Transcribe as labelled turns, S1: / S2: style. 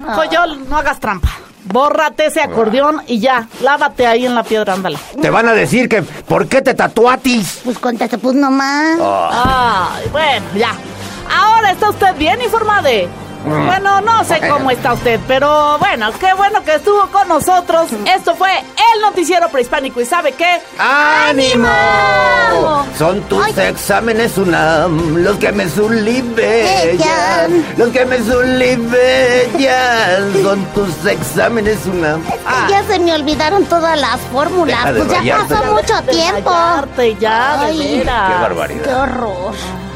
S1: Coyol, no hagas trampa. Bórrate ese acordeón y ya, lávate ahí en la piedra, ándale.
S2: Te van a decir que ¿por qué te tatuatis?
S3: Pues contaste, pues nomás.
S1: Ay, bueno, ya. Ahora está usted bien informado. Bueno, no sé cómo está usted, pero bueno, qué bueno que estuvo con nosotros. Esto fue el Noticiero Prehispánico. ¿Y sabe qué?
S2: ¡Ánimo! Son tus exámenes UNAM los que me sulibellan. Los que me sulibellan. Son tus exámenes UNAM.
S3: Ya se me olvidaron todas las fórmulas. Pues ya pasó mucho tiempo.
S1: Ya, de veras.
S2: Qué barbaridad.
S3: Qué horror.